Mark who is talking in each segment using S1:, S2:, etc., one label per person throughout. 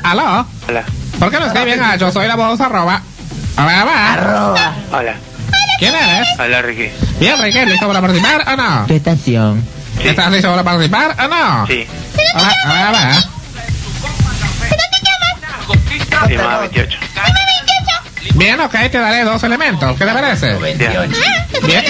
S1: ¿Aló?
S2: Hola.
S1: ¿Por qué no escriben a yo soy la voz arroba?
S3: Arroba.
S2: Hola.
S1: ¿Quién eres?
S2: Hola, Ricky.
S1: Bien, Ricky, ¿listo para participar o no?
S3: Tu estación.
S2: Sí.
S1: ¿Estás listo para participar o no?
S2: Sí.
S1: Hola.
S2: Llamada 28.
S1: Bien, ok, te daré 2 elementos. ¿Qué te parece?
S3: 28.
S1: Bien,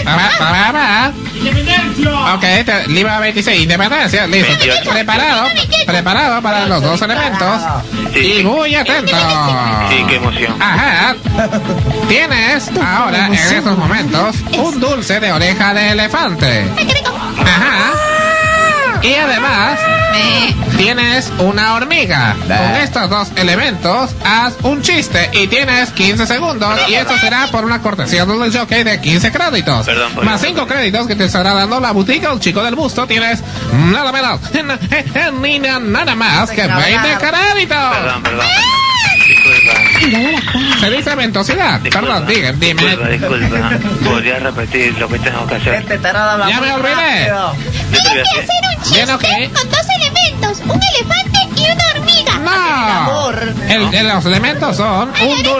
S1: ok, Lima 26, independencia, listo.
S2: 28.
S1: Preparado para los 2 elementos.
S2: Sí.
S1: Y muy atento.
S2: Sí, qué emoción.
S1: Ajá. Tienes ahora, en estos momentos, un dulce de oreja de elefante. Ajá. Y además, tienes una hormiga. Con estos 2 elementos, haz un chiste y tienes 15 segundos. Y esto será por una cortesía del jockey de 15 créditos.
S2: Perdón,
S1: Más 5 créditos que te estará dando la boutique El Chico del Busto. Tienes nada menos, ni nada más que 20 créditos.
S2: Perdón. Disculpa.
S1: Se dice ventosidad. Perdón, dime.
S2: Disculpa. ¿Podrías repetir lo que tengo que hacer?
S1: Ya me olvidé.
S2: Yo te voy a hacer.
S1: Bien, ok.
S4: Con 2 elementos, un elefante y una hormiga.
S1: No. Los elementos son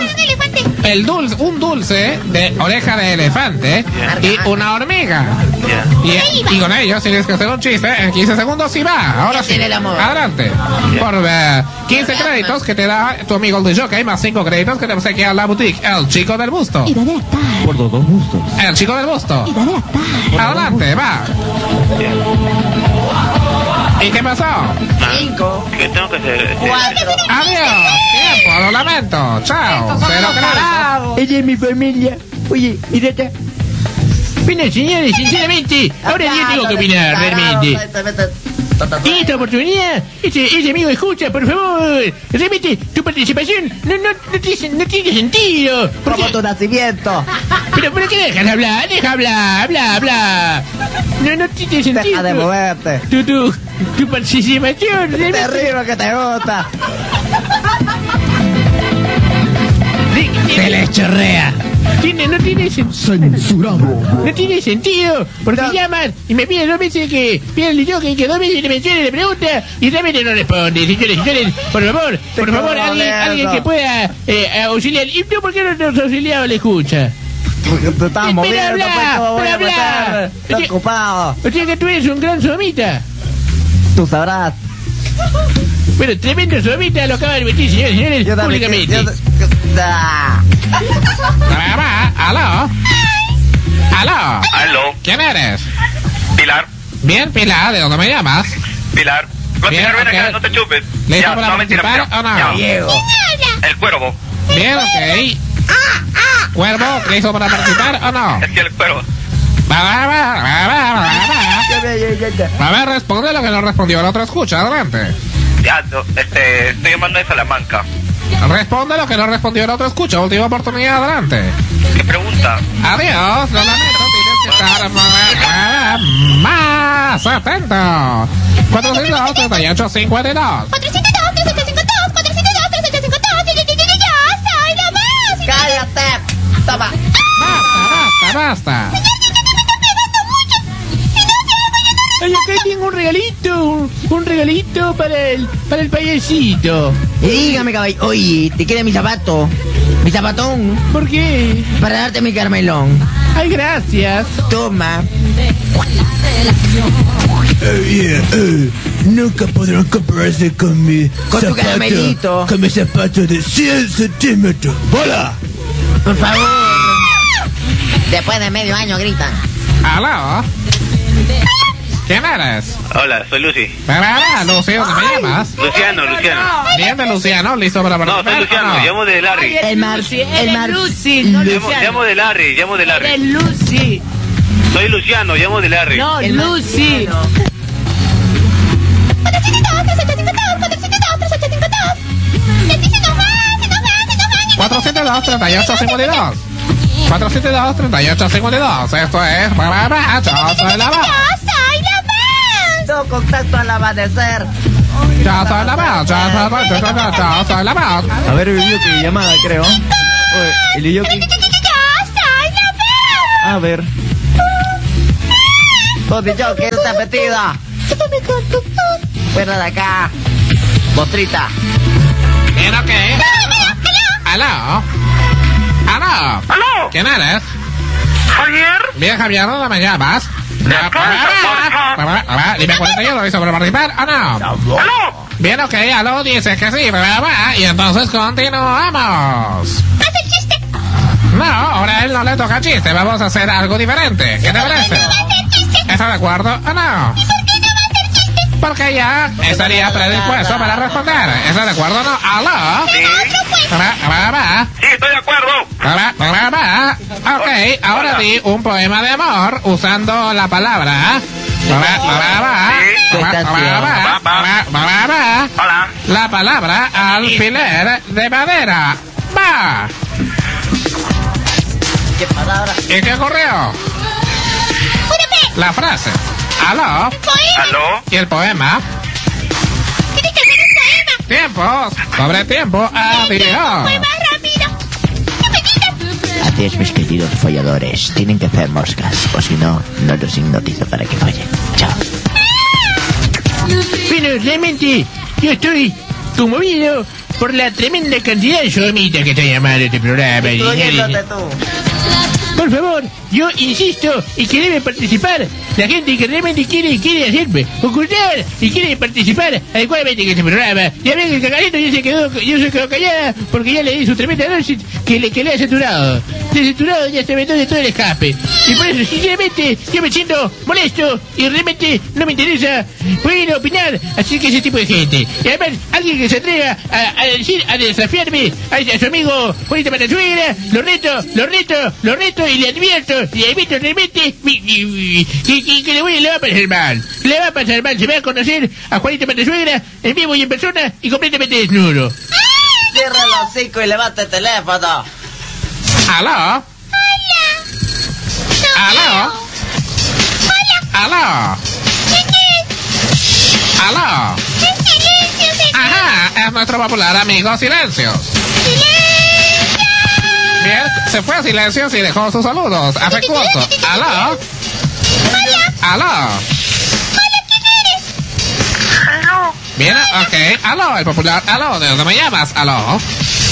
S1: un dulce de oreja de elefante y una hormiga.
S2: Ya.
S1: Y con ellos tienes que hacer un chiste en 15 segundos y va. Ahora sí. Adelante. Por 15 créditos que te da tu amigo el jockey, más 5 créditos que te obsequia la boutique El Chico del Busto.
S4: Y dale la tarde.
S3: Por 2 gustos.
S1: El Chico del Busto.
S4: Y dale la tarde.
S1: Adelante, va. ¿Y qué pasó?
S3: 5.
S2: ¿Qué tengo que hacer?
S3: 4.
S1: Adiós. Tiempo, lo lamento. Chao. 0 créditos.
S3: Ella es mi familia. Oye, mírate. Bueno, señores, sinceramente, ahora yo tengo que opinar, realmente. En esta oportunidad, ese amigo escucha, por favor. Realmente, tu participación no tiene sentido.
S5: Como tu nacimiento.
S3: Pero ¿por qué dejas de hablar? Deja hablar. No tiene sentido.
S5: Deja de moverte.
S3: Tu participación.
S5: Terrible que te gusta.
S3: Se les chorrea. No tiene
S5: Censurado.
S3: No tiene sentido, porque llaman y me piden 2 veces que piden el jockey que 2 veces le mencione la pregunta y realmente no responde. Señores, por favor, alguien que pueda auxiliar. ¿Y tú por qué no nos auxiliaba la escucha?
S5: Porque te estás moviendo,
S3: habla,
S5: pues cómo voy a
S3: habla.
S5: meter. Estoy ocupado.
S3: O sea que tú eres un gran somita.
S5: Tú sabrás.
S3: Bueno, tremendo somita lo acaba de admitir, señores,
S5: Yo también.
S3: públicamente.
S1: ¿Aló? ¿Quién eres?
S2: Pilar.
S1: Bien, Pilar, ¿de dónde me llamas?
S2: Pilar.
S1: Bien,
S2: Pilar, ven
S1: ok.
S2: acá, no te chupes.
S1: ¿Listo para participar o no?
S2: Ya.
S3: Diego.
S2: El cuervo.
S1: Bien, ok. Cuervo, ¿listo para participar o no?
S2: Es que el cuervo.
S1: A ver, responde lo que no respondió el otro escucha, adelante.
S2: Ya, estoy llamando de Salamanca.
S1: Responde lo que no respondió el otro escucha, última oportunidad, adelante.
S2: ¿Qué pregunta?
S1: Adiós, lo lamento, tienes que estar más atento. 438 52.
S4: 402, 3852, 402, 3852, yo soy la más.
S5: ¡Cállate! Toma.
S1: Basta.
S3: Ay, acá tengo un regalito para el payasito.
S5: Y dígame, caballero. Oye, ¿te queda mi zapato? Mi zapatón.
S3: ¿Por qué?
S5: Para darte mi carmelón.
S3: Ay, gracias.
S5: Toma.
S6: Nunca podrán compararse con mi
S5: Con tu caramelito.
S6: Con mi zapato de 100 centímetros. ¡Bola!
S5: Por favor. Después de medio año gritan.
S1: ¿Aló? ¿Quién eres?
S2: Hola, soy Lucy.
S1: Lucy, ¿dónde me llamas?
S2: Luciano.
S1: Bien de Luciano, listo para
S2: No,
S1: participar.
S2: soy Luciano,
S1: ¿o no?
S2: llamo de Larry.
S3: Lucy, no
S2: Llamo de Larry.
S3: Es Lucy.
S2: Soy Luciano, llamo de Larry.
S3: No, Lucy.
S1: 472 38 52. 472 38 52. Esto es yo soy la voz.
S5: Todo contacto al amanecer.
S1: Yo soy la voz. Yo soy la voz.
S7: A ver, el Yuki, llamada, creo. Oye, el Yuki. A ver.
S5: ¿Dónde yo que está metida? Fuera de acá. Mostrita.
S1: Bien, ok. Aló. Aló.
S2: ¿Aló?
S1: ¿Quién eres?
S2: ¿Javier?
S1: Bien, Javier, ¿dónde me llamas? Dime 41, ¿listo para participar o no?
S2: ¿Aló?
S1: Bien, ok, aló, dice que sí, y entonces continuamos.
S4: ¡Haz el chiste!
S1: No, ahora a él no le toca chiste, vamos a hacer algo diferente. ¿Qué te parece?
S4: ¡No va a hacer chiste!
S1: ¿Estás de acuerdo o no?
S4: ¿Por qué no va a hacer chiste?
S1: Porque ya estaría predispuesto para responder. ¿Estás de acuerdo o no? ¿Aló?
S2: Sí. Sí, estoy de acuerdo.
S1: Ok, ahora di un poema de amor usando la palabra.
S2: Hola.
S1: La palabra alfiler de madera. Va.
S5: ¿Qué palabra?
S1: ¿Y qué ocurrió? La frase. ¿Aló?
S2: ¿Aló?
S1: ¿Y el poema?
S4: ¡Tiene que hacer un poema!
S1: Tiempos. Sobre tiempo. Adiós.
S4: ¡Fue más rápido! ¡No me quitas!
S8: Adiós, mis queridos folladores. Tienen que hacer moscas, o si no, no los hipnotizo para que follen. Chao.
S3: Bueno, realmente, yo estoy conmovido por la tremenda cantidad de somitas que están llamando a este programa.
S5: Incluyéndote tú.
S3: Por favor, yo insisto y que debe participar la gente que realmente quiere hacerme ocultar y quiere participar adecuadamente en este programa. Ya ven que el cagarito ya se quedó callada porque ya le di su tremenda dosis que le ha saturado. Desaturado ya se metió de todo el escape. Y por eso, sinceramente, yo me siento molesto y realmente no me interesa poder opinar así que ese tipo de gente. Y además, alguien que se atreva a desafiarme a su amigo Juanita Matasuegra, lo reto y le advierto realmente que le va a pasar mal. Le va a pasar mal, se va a conocer a Juanita Matasuegra en vivo y en persona y completamente desnudo.
S5: Cierra el hocico y levanta el teléfono.
S1: ¿Aló? ¿Aló? ¿Aló? ¿Aló?
S4: ¡En silencio, señor!
S1: Ajá, es nuestro popular amigo Silencio. Bien, se fue a Silencio y dejó sus saludos afectuosos. ¿Aló? ¿Aló?
S2: ¿Aló?
S1: Bien, ok. ¿Aló? El popular. ¿Aló? ¿De dónde me llamas? ¿Aló?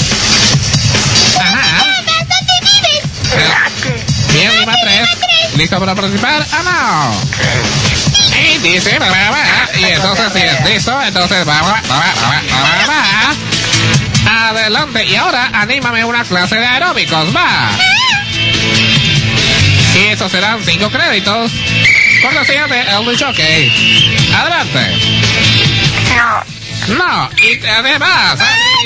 S1: Ajá.
S4: ¿Dónde vives?
S1: Bien, Lima 3. ¿Listo para participar? ¿O no? Y dice, y entonces si es listo, entonces adelante. Y ahora anímame una clase de aeróbicos, va. Y eso serán 5 créditos. Cortesía de El Jockey. Adelante. No, y además,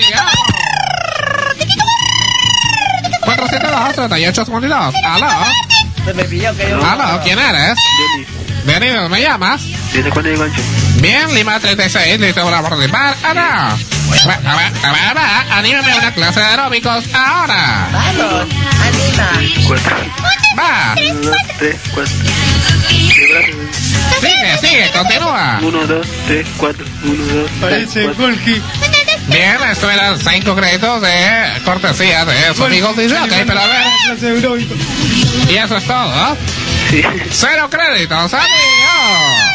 S1: 472-3852. ¿Aló?
S5: Se me pilló que yo...
S1: ¿Aló? ¿Quién eres? Denis, ¿me llamas?
S2: ¿Desde cuándo hay gancho?
S1: Bien, Lima 36, listo para participar. ¡Ah, no! Anímame una clase de aeróbicos ahora.
S5: Vamos, anima.
S2: 4.
S1: Va.
S2: 1, 2, 3, 4.
S1: Sigue, continúa.
S2: 1, 2, 3, 4. 1, 2, 3, 4.
S1: Bien, esto eran 5 créditos de cortesía de su amigo DJ, pero a ver. Y eso es todo.
S2: Sí.
S1: 0 créditos, amigo.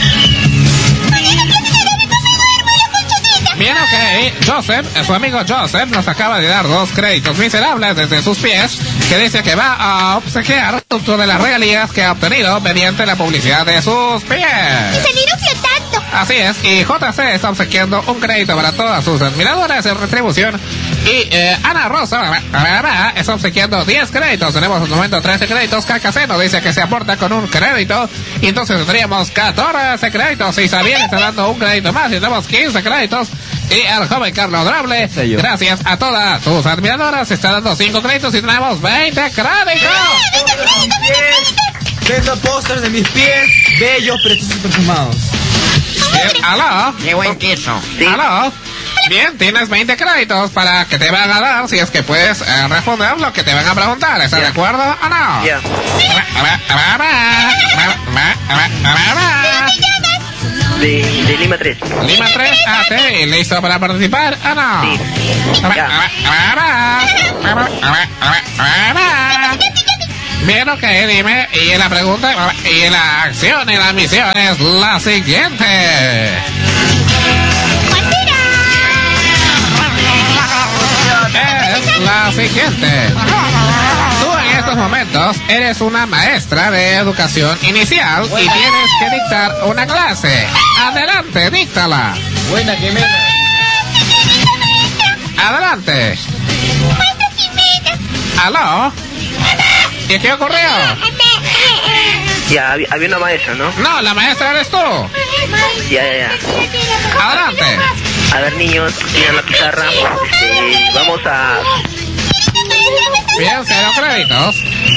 S1: Bien, ok. Joseph, su amigo Joseph, nos acaba de dar 2 créditos miserables desde sus pies, que dice que va a obsequiar producto de las regalías que ha obtenido mediante la publicidad de sus pies.
S4: ¡Y salieron flotando!
S1: Así es, y JC está obsequiando un crédito para todas sus admiradoras en retribución. Y Ana Rosa está obsequiando 10 créditos. Tenemos en el momento 13 créditos. Cacaceno dice que se aporta con un crédito. Y entonces tendríamos 14 créditos. Y Xavier está dando un crédito más. Y tenemos 15 créditos. Y el joven Carlos Drable, gracias a todas sus admiradoras, está dando 5 créditos. Y tenemos 20 créditos.
S7: Vendo pósters de mis pies, bellos, preciosos y perfumados.
S1: Bien, ¿aló?
S5: Qué buen queso.
S1: ¿Aló? Bien, tienes 20 créditos para que te van a dar si es que puedes responder lo que te van a preguntar. ¿Estás de acuerdo o no?
S2: Ya. De Lima 3.
S1: Lima 3, AT, ¿listo para participar o no?
S2: Sí.
S1: Bien, ok, dime. Y la pregunta, y la acción y la misión es la siguiente. siguiente. Tú en estos momentos eres una maestra de educación inicial y tienes que dictar una clase. Adelante, díctala.
S7: Buena, Jimena.
S1: Adelante. ¿Aló? ¿Y qué ocurrió?
S2: Ya, había una maestra, ¿no?
S1: No, la maestra eres tú.
S2: Ya.
S1: Adelante.
S2: A ver, niños, tienen la pizarra. Vamos a...
S1: Bien, 0 créditos.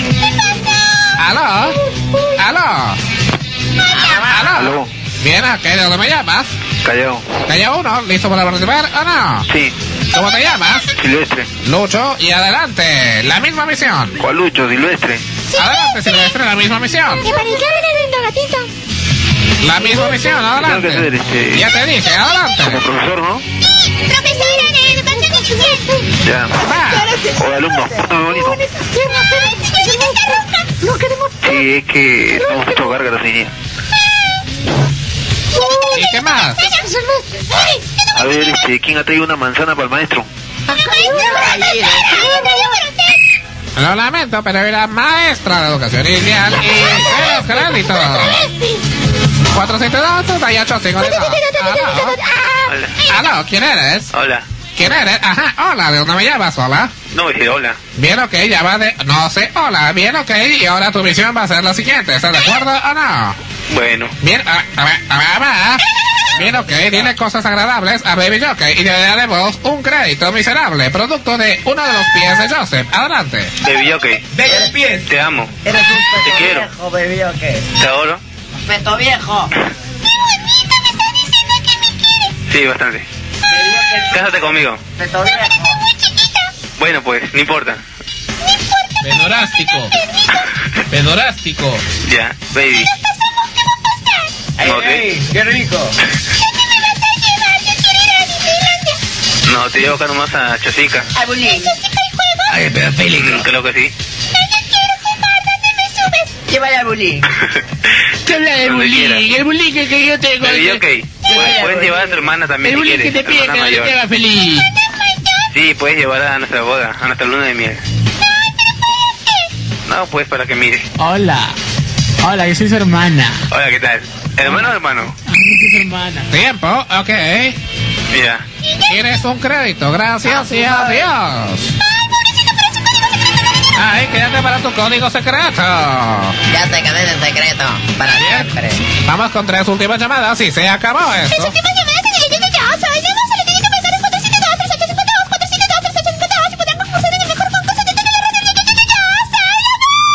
S1: ¿Aló?
S2: Aló.
S1: Bien, ¿de dónde me llamas?
S2: Callao.
S1: Callao 1, ¿listo para participar o no?
S2: Sí.
S1: ¿Cómo te llamas?
S2: Silvestre.
S1: Lucho, y adelante, la misma misión.
S2: ¿Cuál Lucho? Silvestre.
S1: Adelante, Silvestre, la misma misión.
S4: ¿Te pareció lindo gatito?
S1: La misma misión, adelante.
S2: Tengo que hacer,
S1: Ya te dije, adelante.
S2: Como profesor, ¿no?
S4: Profesora de educación inicial.
S2: Ya.
S1: Va.
S2: O de alumno. Muy bonito.
S4: No queremos.
S2: Sí, es que estamos puestos gárgaras y...
S1: ¿Y qué más?
S2: A ver, ¿quién ha traído una manzana para el maestro?
S1: Lo lamento, pero era maestra de educación inicial y 0 créditos. 472, 38, 52.
S2: Hola.
S1: Aló, ¿quién eres?
S2: Hola.
S1: ¿Quién eres? Ajá, hola, ¿de dónde me llamas? Hola.
S2: No, dije hola.
S1: Bien, ok, ya va de... No sé, hola, bien, ok, y ahora tu misión va a ser la siguiente, ¿estás de acuerdo o no?
S2: Bueno.
S1: Bien, bien, ok, dile cosas agradables a Baby Jockey y le daremos un crédito miserable, producto de uno de los pies de Joseph. Adelante.
S2: Baby Jockey.
S7: De los pies.
S2: Te amo.
S5: Eres un peto
S2: Te quiero.
S5: viejo, baby, ¿o qué?
S2: Te adoro.
S5: Peto viejo.
S2: Sí, bastante. Cásate conmigo.
S5: Peto viejo.
S2: Bueno, pues, no importa.
S3: Pedorástico.
S2: Ya, baby.
S7: Ay,
S2: No,
S7: ay, qué rico.
S2: No, te llevo acá nomás a Chosica.
S5: Ay, bulín.
S3: Ay, pedofílico.
S2: Creo que sí.
S5: Llévale al bulín.
S3: Te habla de
S2: Donde
S3: bullying,
S2: quiera.
S3: el bullying que yo tengo.
S2: Baby Jockey. Puedes llevar a tu hermana también
S3: El
S2: si
S3: bullying que
S2: quieres.
S3: te pide
S2: hermana
S3: que te
S2: mayor.
S3: haga feliz.
S2: Sí, puedes llevar a nuestra boda, a nuestra luna de miel. No, pues para que mire.
S3: Hola, yo soy su hermana.
S2: Hola, ¿qué tal? ¿Hermano o hermano?
S3: Yo soy su hermana.
S1: Tiempo, ok.
S2: Mira.
S1: Tienes un crédito, gracias y adiós. Ay, quédate para tu código secreto.
S5: Ya te quedé en el secreto. Para siempre.
S1: Vamos con 3 últimas llamadas y se acabó esto.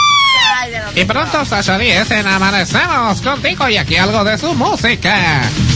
S1: Y pronto Sasha 10 en Amanecemos contigo y aquí algo de su música.